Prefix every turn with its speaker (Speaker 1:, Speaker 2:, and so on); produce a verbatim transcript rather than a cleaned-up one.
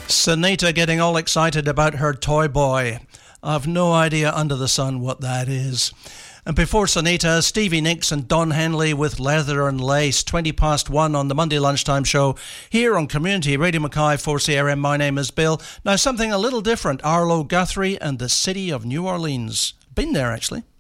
Speaker 1: Sunita getting all excited about her toy boy. I've no idea under the sun what that is. And before Sunita, Stevie Nicks and Don Henley with Leather and Lace, twenty past one on the Monday Lunchtime Show here on Community Radio Mackay four C R M. My name is Bill. Now something a little different, Arlo Guthrie and the City of New Orleans. Been there actually.